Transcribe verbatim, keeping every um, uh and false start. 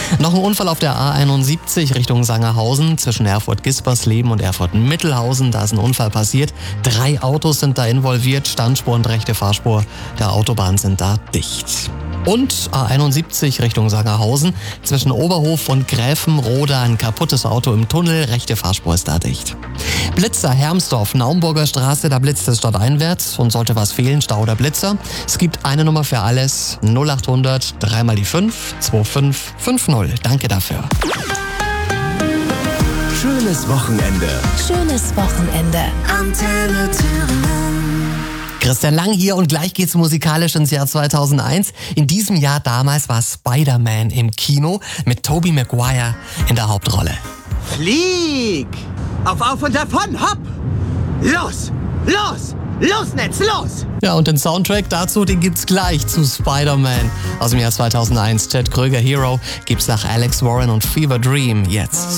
Noch ein Unfall auf der A einundsiebzig Richtung Sangerhausen zwischen Erfurt-Gispersleben und Erfurt-Mittelhausen. Da ist ein Unfall passiert. Drei Autos sind da involviert. Standspur und rechte Fahrspur der Autobahn sind da dicht. Und A einundsiebzig Richtung Sangerhausen zwischen Oberhof und Gräfenrode ein kaputtes Auto im Tunnel. Rechte Fahrspur ist da dicht. Blitzer, Hermsdorf, Naumburger Straße, da blitzt es stadteinwärts und sollte was fehlen, Stau oder Blitzer. Es gibt eine Nummer für alles, null achthundert, dreimal die fünf, zwei fünf fünf null. Danke dafür. Schönes Wochenende. Schönes Wochenende. Antenne Thüringen. Christian Lang hier und gleich geht's musikalisch ins Jahr zweitausendeins. In diesem Jahr damals war Spider-Man im Kino mit Tobey Maguire in der Hauptrolle. Flieg! Auf, auf und davon, hopp! Los! Los! Los, Netz, los! Ja, und den Soundtrack dazu, den gibt's gleich zu Spider-Man aus dem Jahr zweitausendeins. Ted Kröger Hero gibt's nach Alex Warren und Fever Dream jetzt.